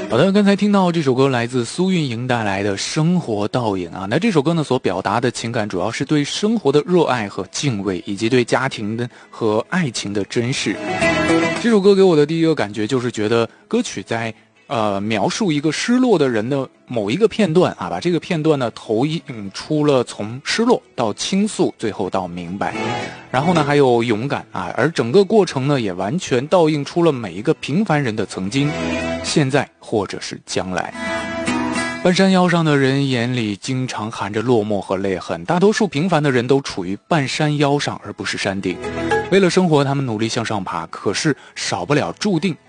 好的，刚才听到这首歌来自苏运莹带来的《生活倒影》啊，那这首歌呢所表达的情感主要是对生活的热爱和敬畏，以及对家庭的和爱情的珍视。这首歌给我的第一个感觉就是觉得歌曲在描述一个失落的人的某一个片段啊，把这个片段呢投影出了从失落到倾诉，最后到明白，然后呢还有勇敢啊，而整个过程呢也完全倒映出了每一个平凡人的曾经、现在或者是将来。半山腰上的人眼里经常含着落寞和泪痕，大多数平凡的人都处于半山腰上而不是山顶，为了生活他们努力向上爬，可是少不了注定